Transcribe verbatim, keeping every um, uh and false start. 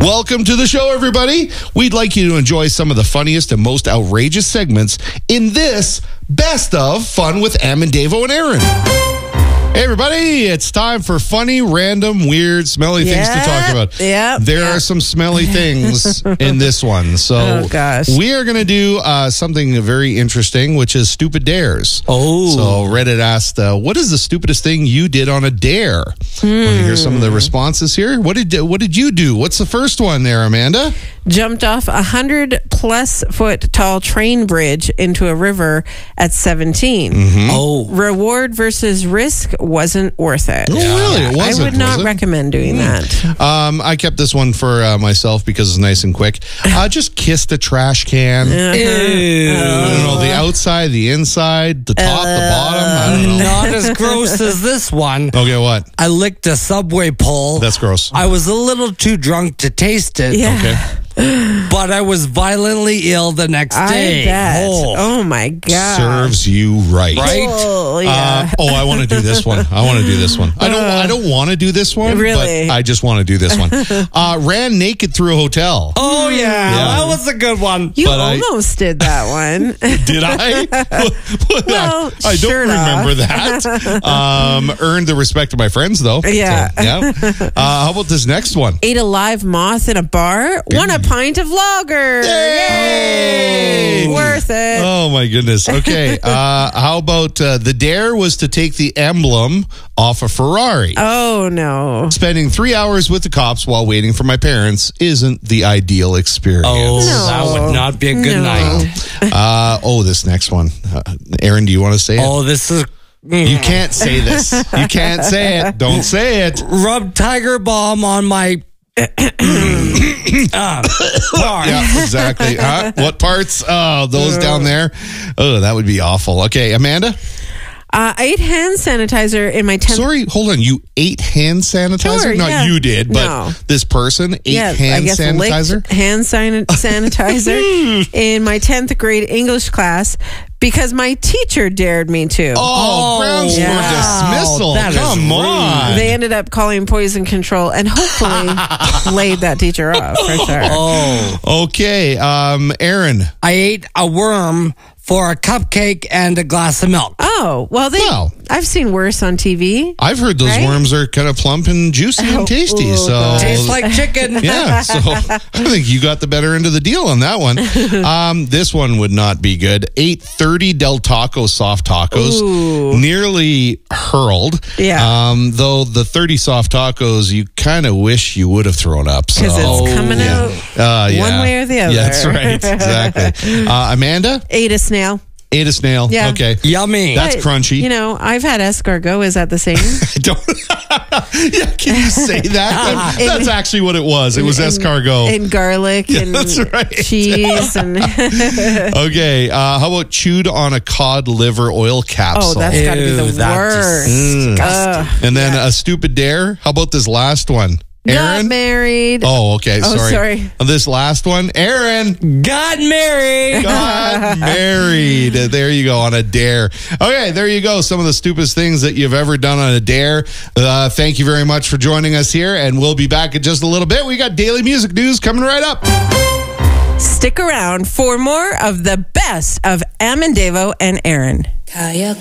Welcome to the show, everybody. We'd like you to enjoy some of the funniest and most outrageous segments in this Best of Fun with Am and Davo and Aaron. Hey, everybody, it's time for funny, random, weird, smelly Yep, things to talk about. yep, there yep. are some smelly things in this one. So Oh, gosh. we are going to do uh, something very interesting, which is stupid dares. Oh. So Reddit asked, uh, what is the stupidest thing you did on a dare? Hmm. Want to hear some of the responses here? What did what did you do? What's the first one there, Amanda? Jumped off a hundred plus foot tall train bridge into a river at seventeen. Oh. Reward versus risk wasn't worth it. Oh, really? It wasn't, I would not was it? recommend doing that. Um, I kept this one for uh, myself because it's nice and quick. I just kissed a trash can. Ew. I don't know, the outside, the inside, the top, the bottom. I don't know. Not as gross as this one. Okay, what? I licked a subway pole. That's gross. I was a little too drunk to taste it. Yeah. Okay. But I was violently ill the next I day. bet. Oh. Oh, my God. Serves you right. Right? Oh, yeah. Uh, oh, I want to do this one. I want to do this one. I don't. I don't want to do this one. Really? But I just want to do this one. Uh, ran naked through a hotel. Oh, yeah. Yeah. That was a good one. you but I- almost did that one. Did I? Well, I, I don't sure remember that. Um, earned the respect of my friends, though. Yeah. So, yeah. Uh, how about this next one? Ate a live moth in a bar. Won a pint of lager. Yay! Worth it. Oh my goodness. Okay. Uh, how about uh, the dare was to take the emblem off a Ferrari. Oh, no. Spending three hours with the cops while waiting for my parents isn't the ideal experience. Oh, No. that would not be a good No. night. Uh, oh, this next one. Uh, Aaron, do you want to say it? Oh, this is... You can't say this. You can't say it. Don't say it. Rub Tiger Balm on my... uh, car. Yeah, exactly. Huh? What parts? Oh, those down there. Oh, that would be awful. Okay, Amanda? Uh, I ate hand sanitizer in my tenth. Sorry, hold on. You ate hand sanitizer? Sure, Not yeah. you did, but No. this person ate Yeah, hand I guess sanitizer? licked hand san- sanitizer in my tenth grade English class because my teacher dared me to. Oh, Oh, grounds for wow. dismissal. That is Come rude. on. They ended up calling poison control and hopefully laid that teacher off for sure. Oh. Okay, um, Aaron. I ate a worm for a cupcake and a glass of milk. Oh, well, they. Wow. I've seen worse on T V. I've heard those Right? worms are kind of plump and juicy Oh, and tasty. ooh, so God. Tastes like chicken. yeah, so I think you got the better end of the deal on that one. Um, this one would not be good. Ate thirty Del Taco soft tacos, Ooh. nearly hurled. Yeah. Um, though the thirty soft tacos, you kind of wish you would have thrown up. Because So, it's coming yeah. out Uh, yeah. one way or the other. Yeah, that's right. Exactly. Uh, Amanda Ate a snail. ate a snail. Yeah. Okay. Yummy. That's But, crunchy. You know, I've had escargot. Is that the same? I don't. Yeah, can you say that? That's actually what it was. It was escargot. And garlic and that's right. cheese and Okay, uh, how about chewed on a cod liver oil capsule? oh, that's got to be Ew, the that's worst. Mm. Ugh. and then a stupid dare. How about this last one, Got Aaron? married. Oh, okay. Oh, sorry. sorry. This last one, Aaron got married. got married. There you go on a dare. Okay, there you go. Some of the stupidest things that you've ever done on a dare. Uh, thank you very much for joining us here, and we'll be back in just a little bit. We got daily music news coming right up. Stick around for more of the best of Am and Davo and Aaron. Kaya